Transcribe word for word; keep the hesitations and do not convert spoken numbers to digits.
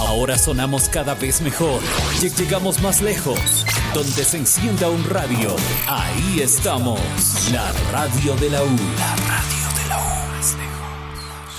Ahora sonamos cada vez mejor. Lle- Llegamos más lejos. Donde se encienda un radio, ahí estamos. La radio de la U. La radio de la U.